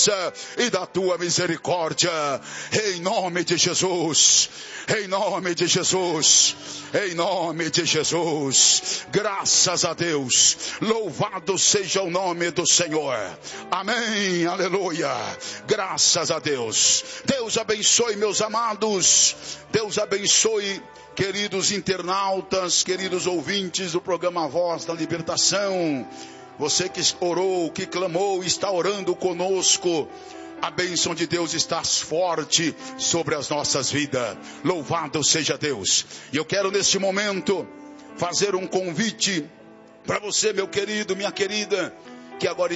e da tua misericórdia, em nome de Jesus, em nome de Jesus, em nome de Jesus. Graças a Deus, louvado seja o nome do Senhor. Amém, aleluia. Graças a Deus. Deus abençoe, meus amados. Deus abençoe, queridos internautas, queridos ouvintes do programa Voz da Libertação. Você que orou, que clamou, está orando conosco. A bênção de Deus está forte sobre as nossas vidas. Louvado seja Deus. E eu quero neste momento fazer um convite para você, meu querido, minha querida, que agora